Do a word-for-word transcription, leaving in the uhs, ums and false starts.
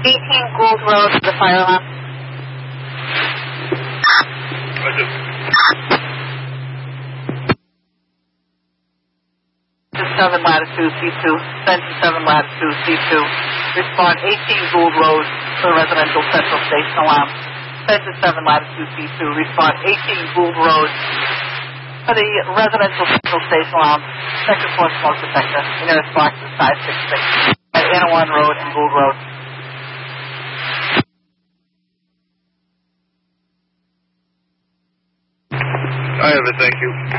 eighteen Gould Road, the fire alarm. Roger. seven latitude C two, Center seven latitude C two. Respond eighteen Gould Road for residential central station alarm. Center seven latitude C two. Respond eighteen Gould Road for the residential central station alarm. Sector four smoke detector. The nearest box is five six six at Anawan Road and Gould Road. I have it, thank you.